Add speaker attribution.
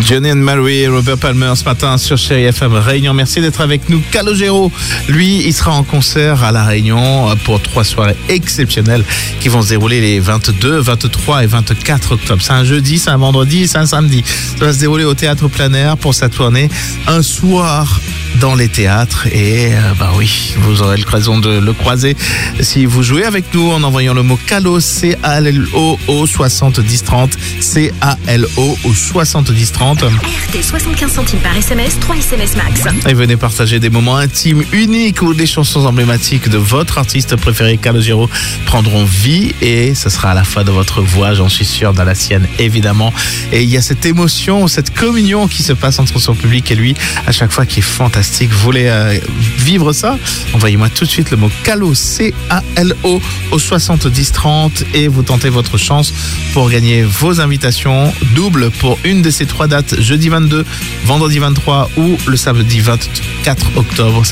Speaker 1: Johnny and Mary et Robert Palmer ce matin sur Chérie FM Réunion. Merci d'être avec nous. Calogero, lui, il sera en concert à La Réunion pour 3 soirées exceptionnelles qui vont se dérouler les 22, 23 et 24 octobre. C'est un jeudi, c'est un vendredi, c'est un samedi. Ça va se dérouler au Théâtre Plein Air pour sa tournée. Un soir dans les théâtres et oui, vous aurez l'occasion de le croiser si vous jouez avec nous en envoyant le mot CALO, C-A-L-O au 7030, C-A-L-O au 7030.
Speaker 2: RT 75 centimes par SMS, 3 SMS max.
Speaker 1: Et venez partager des moments intimes, uniques ou des chansons emblématiques de votre artiste préféré. Calogero prendront vie et ce sera à la fois de votre voix, j'en suis sûr, dans la sienne évidemment. Et il y a cette émotion, cette communion qui se passe entre son public et lui à chaque fois qui est fantastique. Vous voulez vivre ça? Envoyez-moi tout de suite le mot CALO, C-A-L-O au 7030 et vous tentez votre chance pour gagner vos invitations doubles pour une de ces 3 dates, jeudi 22, vendredi 23 ou le samedi 24 octobre.